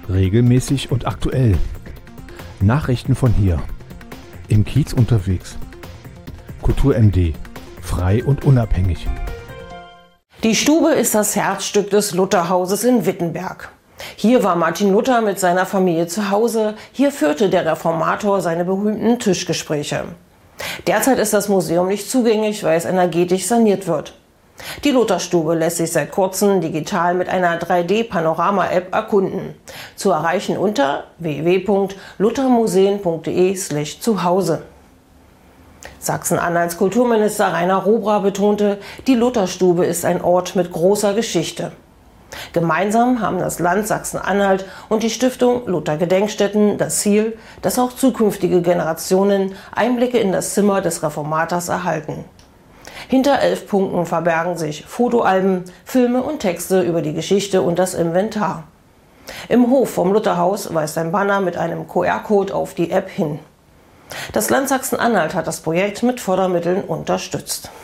Regelmäßig und aktuell. Nachrichten von hier. Im Kiez unterwegs. Kultur MD. Frei und unabhängig. Die Stube ist das Herzstück des Lutherhauses in Wittenberg. Hier war Martin Luther mit seiner Familie zu Hause. Hier führte der Reformator seine berühmten Tischgespräche. Derzeit ist das Museum nicht zugänglich, weil es energetisch saniert wird. Die Lutherstube lässt sich seit kurzem digital mit einer 3D-Panorama-App erkunden. Zu erreichen unter www.luthermuseen.de/zuhause. Sachsen-Anhalts Kulturminister Rainer Robra betonte, die Lutherstube ist ein Ort mit großer Geschichte. Gemeinsam haben das Land Sachsen-Anhalt und die Stiftung Luther Gedenkstätten das Ziel, dass auch zukünftige Generationen Einblicke in das Zimmer des Reformators erhalten. Hinter 11 Punkten verbergen sich Fotoalben, Filme und Texte über die Geschichte und das Inventar. Im Hof vom Lutherhaus weist ein Banner mit einem QR-Code auf die App hin. Das Land Sachsen-Anhalt hat das Projekt mit Fördermitteln unterstützt.